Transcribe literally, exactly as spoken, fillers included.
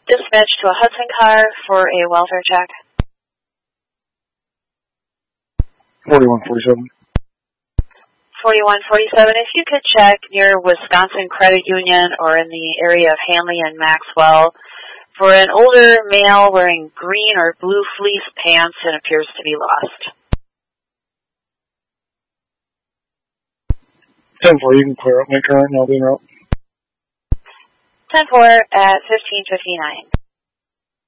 Dispatch to a Hudson car for a welfare check. forty-one forty-seven. forty-one forty-seven, if you could check near Wisconsin Credit Union or in the area of Hanley and Maxwell for an older male wearing green or blue fleece pants and appears to be lost. ten four, you can clear up my current and I'll be en route. ten four at fifteen fifty-nine.